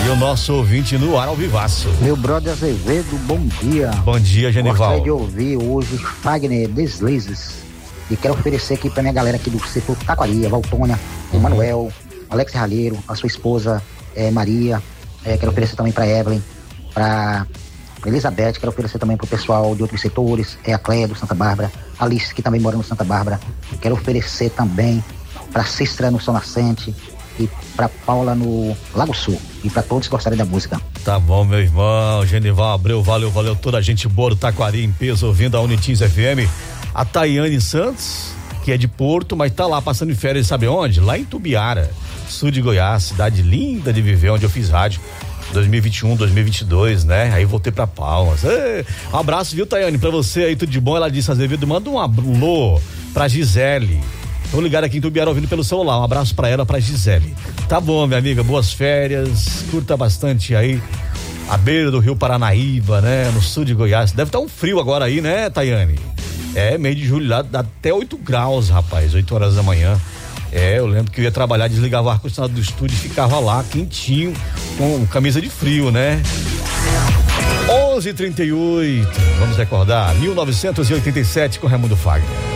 E o nosso ouvinte no ar ao vivaço. Meu brother Azevedo, bom dia. Bom dia, Genival. Gostaria de ouvir hoje Fagner Deslizes. E quero oferecer aqui pra minha galera aqui do setor Taquari, a Valtônia, o Manuel, Alex Ralheiro, a sua esposa Maria. Quero oferecer também pra Evelyn, pra Elizabeth, quero oferecer também pro pessoal de outros setores, a Cléia do Santa Bárbara, Alice, que também mora no Santa Bárbara. Quero oferecer também pra Cícera no Sol Nascente e pra Paula no Lago Sul. E pra todos que gostarem da música. Tá bom, meu irmão, Genival Abreu, valeu toda a gente boa do Taquari em peso, ouvindo a Unitins FM. A Tayane Santos, que é de Porto, mas tá lá passando de férias, sabe onde? Lá em Tubiara, sul de Goiás, cidade linda de viver, onde eu fiz rádio 2021, 2022, né? Aí voltei pra Palmas. Um abraço, viu, Tayane, pra você aí, tudo de bom. Ela disse, Azevedo, manda um alô pra Gisele. Tô ligado aqui em Tubiara ouvindo pelo celular. Um abraço pra ela, pra Gisele. Tá bom, minha amiga, boas férias, curta bastante aí a beira do Rio Paranaíba, né? No sul de Goiás. Deve estar um frio agora aí, né, Tayane? Meio de julho lá, dá até 8 graus, rapaz, 8 horas da manhã. Eu lembro que eu ia trabalhar, desligava o ar-condicionado do estúdio e ficava lá, quentinho, com camisa de frio, né? 11h38, vamos recordar, 1987 com Raimundo Fagner.